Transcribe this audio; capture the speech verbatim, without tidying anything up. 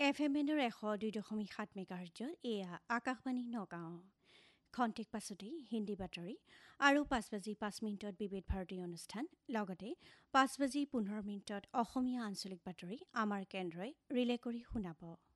F M এনৰ এশ দুই দশমিক সাত মেগাহাৰ্জত এয়া আকাশবাণী নগাঁও। খন্তেক পাছতেই হিন্দী বাতৰি আৰু পাঁচ বাজি পাঁচ মিনিটত বিবিধ ভাৰতী অনুষ্ঠান, লগতে পাঁচ বাজি পোন্ধৰ মিনিটত অসমীয়া আঞ্চলিক বাতৰি আমাৰ কেন্দ্ৰই ৰিলে কৰি শুনাব।